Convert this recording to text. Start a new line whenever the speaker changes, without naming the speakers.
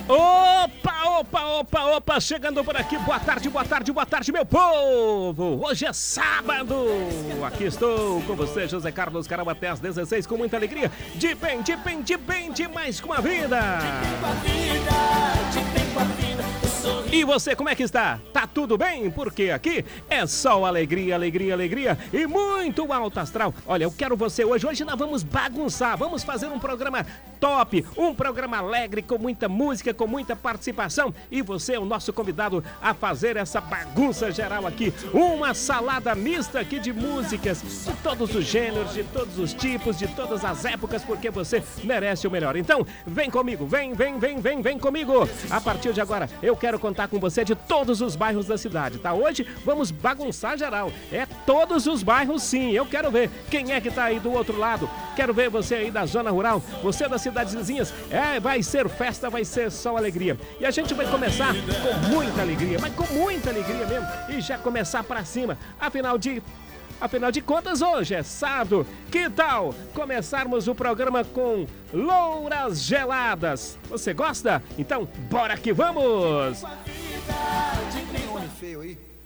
Opa, opa, opa, opa, chegando por aqui, boa tarde, boa tarde, boa tarde, meu povo! Hoje é sábado, aqui estou com você, José Carlos Carol, até às 16, com muita alegria, de bem demais com a vida! E você, como é que está? Tá tudo bem? Porque aqui é só alegria, alegria, alegria e muito alto astral. Olha, eu quero você hoje nós vamos bagunçar, vamos fazer um programa top, um programa alegre, com muita música, com muita participação. E você é o nosso convidado a fazer essa bagunça geral aqui. Uma salada mista aqui de músicas, de todos os gêneros, de todos os tipos, de todas as épocas, porque você merece o melhor. Então, vem comigo, vem comigo. A partir de agora, eu quero contar com você de todos os bairros da cidade, tá? Hoje vamos bagunçar geral. É todos os bairros, sim. Eu quero ver quem é que tá aí do outro lado. Quero ver você aí da zona rural, você das cidades vizinhas. Vai ser festa, vai ser só alegria. E a gente vai começar com muita alegria, mas com muita alegria mesmo. E já começar pra cima. Afinal de contas, hoje é sábado. Que tal começarmos o programa com Louras Geladas? Você gosta? Então, bora que vamos!
Tem homem feio aí?